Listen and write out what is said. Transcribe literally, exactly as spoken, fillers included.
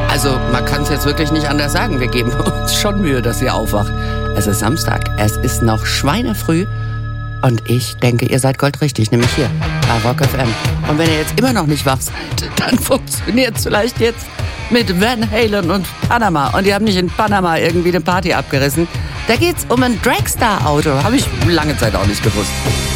Also man kann es jetzt wirklich nicht anders sagen. Wir geben uns schon Mühe, dass ihr aufwacht. Es ist Samstag, es ist noch schweinefrüh und ich denke, ihr seid goldrichtig, nämlich hier bei Rock F M. Und wenn ihr jetzt immer noch nicht wach seid, dann funktioniert es vielleicht jetzt mit Van Halen und Panama. Und die haben nicht in Panama irgendwie eine Party abgerissen. Da geht's um ein Dragstar-Auto. Habe ich lange Zeit auch nicht gewusst.